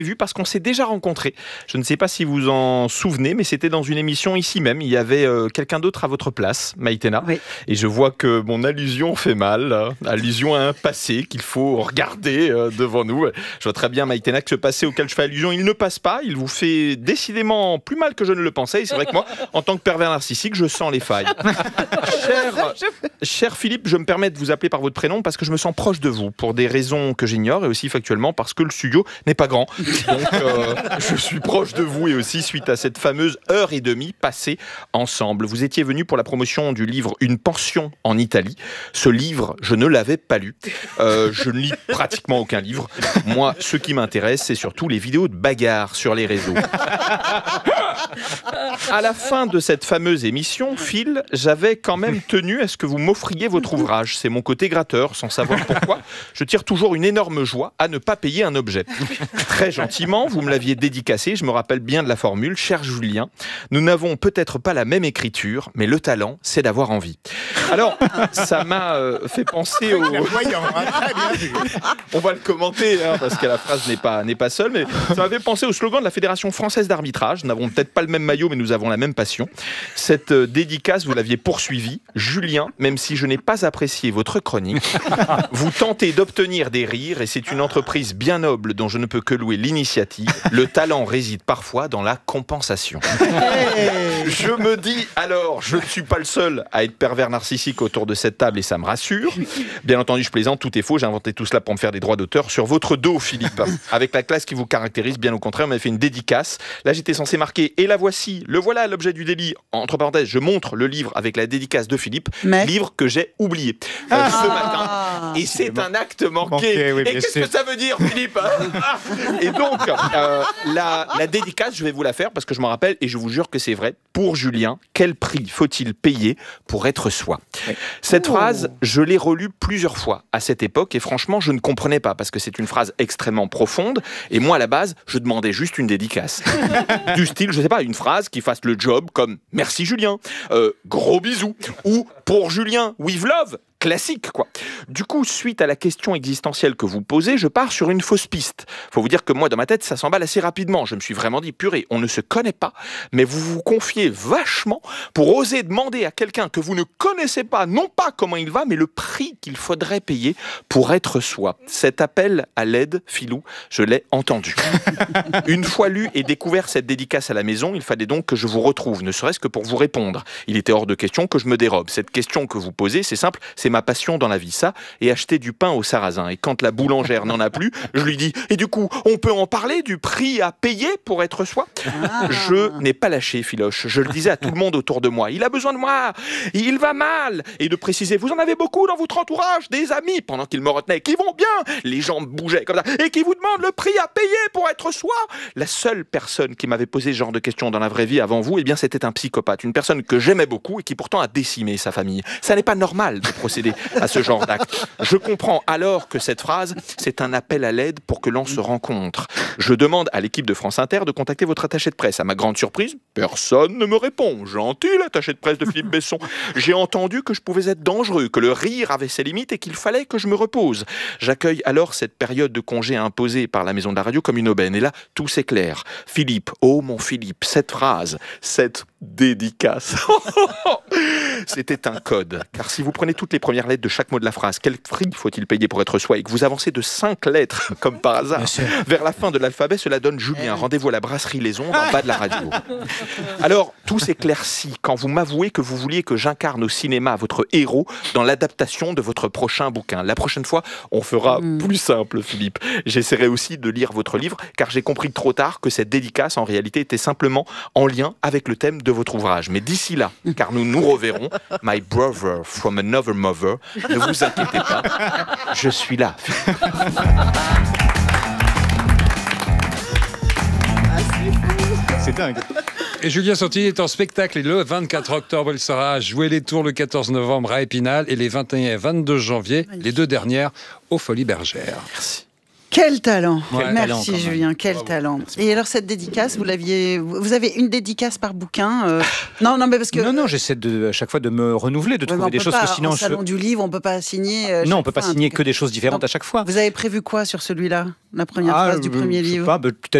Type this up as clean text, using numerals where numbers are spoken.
vu parce qu'on s'est déjà rencontrés. Je ne sais pas si vous en souvenez, mais c'était dans une émission ici même. Il y avait quelqu'un d'autre à votre place, Maïtena. Oui. Et je vois que mon allusion fait mal. Allusion à un passé qu'il faut regarder devant nous. Je vois très bien, Maïtena, que ce passé auquel je fais allusion, il ne passe pas. Il vous fait décidément plus mal que je ne le pensais. Et c'est vrai que moi, en tant que pervers narcissique, je sens les failles. Cher Philippe, je me permets de vous appeler par votre prénom parce que je me sens proche de vous pour des raisons que j'ignore et aussi factuellement parce que le studio n'est pas grand. Donc, je suis proche de vous et aussi suite à cette fameuse heure et demie passée ensemble. Vous étiez venu pour la promotion du livre Une pension en Italie. Ce livre, je ne l'avais pas lu. Je ne lis pratiquement aucun livre. Moi, ce qui m'intéresse, c'est surtout les vidéos de bagarres sur les réseaux. À la fin de cette fameuse émission, Phil, j'avais quand même tenu à ce que vous m'offriez votre ouvrage. C'est mon côté gratteur, sans savoir pourquoi. Je tire toujours une énorme joie à ne pas payer un objet. Très gentiment, vous me l'aviez dédicacé, je me rappelle bien de la formule. Cher Julien, nous n'avons peut-être pas la même écriture, mais le talent, c'est d'avoir envie. Alors, ça m'a fait penser au... On va le commenter, parce que la phrase n'est pas seule, mais ça m'a fait penser au slogan de la Fédération française d'arbitrage. Nous n'avons peut-être pas le même maillot, mais nous avons la même passion. Cette dédicace, vous l'aviez poursuivie. Julien, même si je n'ai pas apprécié votre chronique, vous tentez d'obtenir des rires et c'est une entreprise bien noble dont je ne peux que louer l'initiative. Le talent réside parfois dans la compensation. Je me dis alors, je ne suis pas le seul à être pervers narcissique autour de cette table et ça me rassure. Bien entendu, je plaisante, tout est faux. J'ai inventé tout cela pour me faire des droits d'auteur sur votre dos, Philippe. Avec la classe qui vous caractérise, bien au contraire, on m'avait fait une dédicace. Là, j'étais censé marquer et la voici, le voilà l'objet du délit. Entre parenthèses, je montre le livre avec la dédicace de Philippe, livre que j'ai oublié ce matin. Et c'est un acte manqué. Oui, et qu'est-ce que ça veut dire, Philippe? Et donc, la dédicace, je vais vous la faire parce que je m'en rappelle et je vous jure que c'est vrai. Pour Julien, quel prix faut-il payer pour être soi? Cette phrase, je l'ai relue plusieurs fois à cette époque et franchement, je ne comprenais pas parce que c'est une phrase extrêmement profonde et moi, à la base, je demandais juste une dédicace. Du style, je sais pas, une phrase qui fasse le job comme « Merci Julien »,« Gros bisous » ou « Pour Julien, with love ». Classique, quoi. Du coup, suite à la question existentielle que vous posez, je pars sur une fausse piste. Faut vous dire que moi, dans ma tête, ça s'emballe assez rapidement. Je me suis vraiment dit, purée, on ne se connaît pas, mais vous vous confiez vachement pour oser demander à quelqu'un que vous ne connaissez pas, non pas comment il va, mais le prix qu'il faudrait payer pour être soi. Cet appel à l'aide, Philou, je l'ai entendu. Une fois lu et découvert cette dédicace à la maison, il fallait donc que je vous retrouve, ne serait-ce que pour vous répondre. Il était hors de question que je me dérobe. Cette question que vous posez, c'est simple, c'est ma passion dans la vie, ça, et acheter du pain au sarrasin. Et quand la boulangère n'en a plus, je lui dis, et du coup, on peut en parler du prix à payer pour être soi? Je n'ai pas lâché, Philoche. Je le disais à tout le monde autour de moi. Il a besoin de moi, il va mal. Et de préciser, vous en avez beaucoup dans votre entourage, des amis, pendant qu'il me retenait, qui vont bien. Les jambes bougeaient comme ça, et qui vous demandent le prix à payer pour être soi. La seule personne qui m'avait posé ce genre de questions dans la vraie vie avant vous, eh bien, c'était un psychopathe. Une personne que j'aimais beaucoup et qui pourtant a décimé sa famille. Ça n'est pas normal de procéder à ce genre d'acte. Je comprends alors que cette phrase, c'est un appel à l'aide pour que l'on se rencontre. Je demande à l'équipe de France Inter de contacter votre attaché de presse. À ma grande surprise, personne ne me répond. Gentil, l'attaché de presse de Philippe Besson. J'ai entendu que je pouvais être dangereux, que le rire avait ses limites et qu'il fallait que je me repose. J'accueille alors cette période de congé imposée par la maison de la radio comme une aubaine. Et là, tout s'éclaire. Philippe, oh mon Philippe, cette phrase, cette dédicace, c'était un code. Car si vous prenez toutes les premières lettres de chaque mot de la phrase, quel prix faut-il payer pour être soi, et que vous avancez de 5 lettres, comme par hasard, vers la fin de l'alphabet, cela donne Julien. Rendez-vous à la brasserie Les Ondes, en bas de la radio. Alors, tout s'éclaircit quand vous m'avouez que vous vouliez que j'incarne au cinéma votre héros dans l'adaptation de votre prochain bouquin. La prochaine fois, on fera plus simple, Philippe. J'essaierai aussi de lire votre livre, car j'ai compris trop tard que cette dédicace, en réalité, était simplement en lien avec le thème de votre ouvrage. Mais d'ici là, car nous nous reverrons, my brother from another mother, ne vous inquiétez pas, je suis là. C'est dingue. Et Julien Santini est en spectacle et le 24 octobre, il sera à Jouer les Tours le 14 novembre à Épinal et les 21 et 22 janvier, les deux dernières, aux Folies Bergères. Merci. Quel talent. Ouais, Merci talent, quand Julien, quel talent. Et alors cette dédicace, vous avez une dédicace par bouquin Non, mais parce que Non, j'essaie à chaque fois de me renouveler, de Ouais, mais trouver on des peut choses pas, que sinon en salon du livre, on peut pas signer. Non, on chaque peut pas fois un signer truc. que des choses différentes Donc, à chaque fois. Vous avez prévu quoi sur celui-là, la première phrase du premier Je sais livre? pas, peut-être